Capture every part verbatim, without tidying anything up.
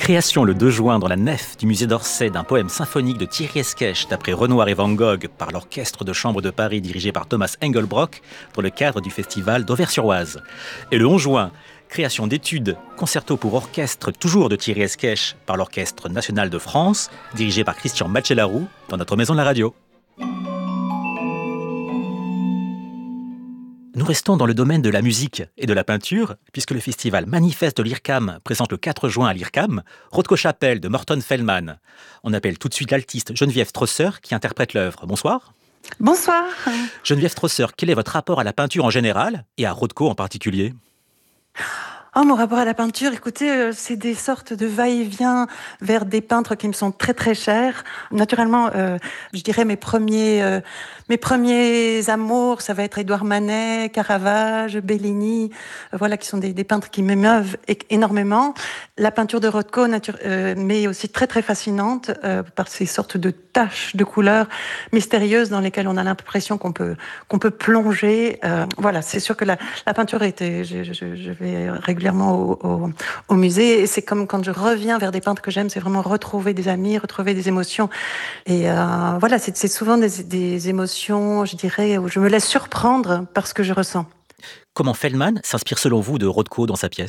Création le deux juin dans la nef du musée d'Orsay d'un poème symphonique de Thierry Esquèche d'après Renoir et Van Gogh par l'orchestre de chambre de Paris dirigé par Thomas Engelbrock dans le cadre du festival d'Auvers-sur-Oise. Et le onze juin, création d'études, concerto pour orchestre toujours de Thierry Esquèche par l'Orchestre national de France dirigé par Christian Matchelarou dans notre maison de la radio. Nous restons dans le domaine de la musique et de la peinture, puisque le festival Manifeste de l'I R C A M présente le quatre juin à l'I R C A M Rothko Chapelle de Morton Feldman. On appelle tout de suite l'altiste Geneviève Strosser qui interprète l'œuvre. Bonsoir. Bonsoir. Geneviève Strosser, quel est votre rapport à la peinture en général et à Rothko en particulier ? Oh, mon rapport à la peinture, écoutez, euh, c'est des sortes de va-et-vient vers des peintres qui me sont très très chers. Naturellement, euh, je dirais mes premiers, euh, mes premiers amours, ça va être Édouard Manet, Caravage, Bellini, euh, voilà, qui sont des, des peintres qui m'émeuvent é- énormément. La peinture de Rothko, nature, euh, mais aussi très très fascinante euh, par ces sortes de taches de couleurs mystérieuses dans lesquelles on a l'impression qu'on peut qu'on peut plonger. Euh, voilà, c'est sûr que la, la peinture était, je, je, je vais régulièrement Au, au, au musée, et c'est comme quand je reviens vers des peintres que j'aime, c'est vraiment retrouver des amis, retrouver des émotions. Et euh, voilà, c'est, c'est souvent des, des émotions, je dirais, où je me laisse surprendre par ce que je ressens. Comment Feldman s'inspire selon vous de Rothko dans sa pièce ?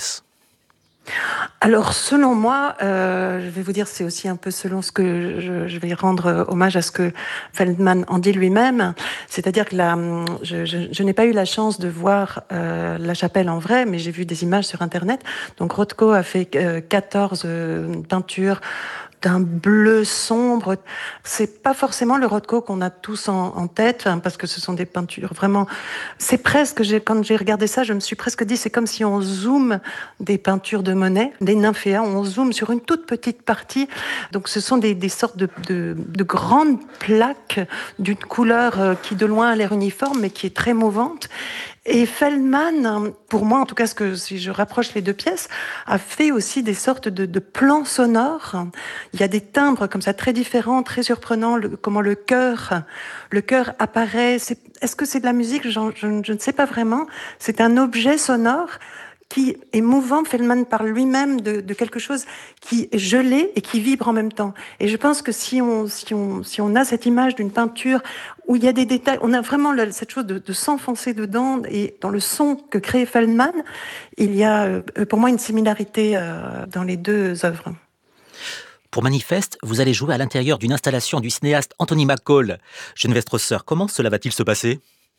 Alors, selon moi, euh, je vais vous dire, c'est aussi un peu selon ce que je, je vais rendre hommage à ce que Feldman en dit lui-même. C'est-à-dire que là, je, je, je n'ai pas eu la chance de voir euh, la chapelle en vrai, mais j'ai vu des images sur Internet. Donc, Rothko a fait euh, quatorze euh, peintures d'un bleu sombre. C'est pas forcément le Rothko qu'on a tous en, en tête, hein, parce que ce sont des peintures vraiment... C'est presque, j'ai, quand j'ai regardé ça, je me suis presque dit, c'est comme si on zoome des peintures de Monet, des nymphéas, on zoome sur une toute petite partie. Donc ce sont des, des sortes de, de, de grandes plaques d'une couleur euh, qui de loin a l'air uniforme, mais qui est très mouvante. Et Feldman, pour moi, en tout cas, ce que, si je rapproche les deux pièces, a fait aussi des sortes de, de plans sonores. Il y a des timbres comme ça très différents, très surprenants, le, comment le chœur, le chœur apparaît. C'est, est-ce que c'est de la musique ? je, je, je ne sais pas vraiment. C'est un objet sonore qui est mouvant. Feldman parle lui-même de, de quelque chose qui est gelé et qui vibre en même temps. Et je pense que si on, si on, si on a cette image d'une peinture où il y a des détails, on a vraiment le, cette chose de, de s'enfoncer dedans, et dans le son que crée Feldman, il y a pour moi une similarité euh, dans les deux œuvres. Pour Manifeste, vous allez jouer à l'intérieur d'une installation du cinéaste Anthony McCall. Geneviève Strosser, comment cela va-t-il se passer ?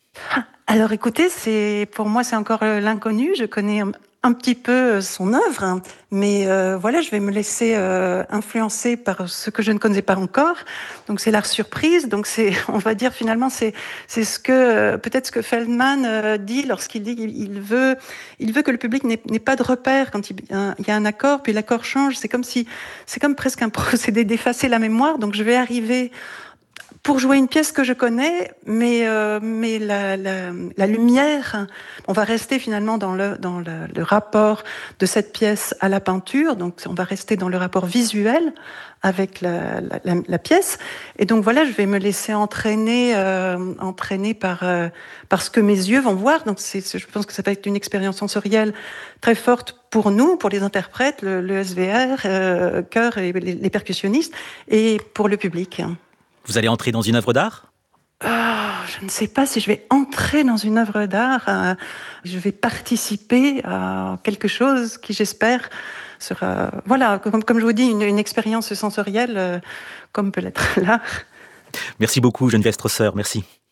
Alors écoutez, c'est, pour moi c'est encore l'inconnu, je connais un, un petit peu son œuvre, hein, mais euh, voilà, je vais me laisser euh, influencer par ce que je ne connais pas encore. Donc c'est l'art surprise, donc c'est, on va dire finalement c'est c'est ce que euh, peut-être ce que Feldman euh, dit lorsqu'il dit qu'il veut il veut que le public n'ait, n'ait pas de repère quand il, un, il y a un accord, puis l'accord change. C'est comme si c'est comme presque un procédé d'effacer la mémoire. Donc je vais arriver pour jouer une pièce que je connais, mais euh, mais la, la, la lumière, on va rester finalement dans le dans le, le rapport de cette pièce à la peinture. Donc on va rester dans le rapport visuel avec la, la, la, la pièce. Et donc voilà, je vais me laisser entraîner euh, entraîner par euh, par ce que mes yeux vont voir. Donc c'est, c'est, je pense que ça va être une expérience sensorielle très forte pour nous, pour les interprètes, le, le S V R, euh, chœur et les, les percussionnistes, et pour le public. Vous allez entrer dans une œuvre d'art ? Oh, je ne sais pas si je vais entrer dans une œuvre d'art. Euh, je vais participer à quelque chose qui, j'espère, sera, voilà, comme, comme je vous dis, une, une expérience sensorielle, euh, comme peut l'être l'art. Merci beaucoup, Geneviève Strosser. Merci.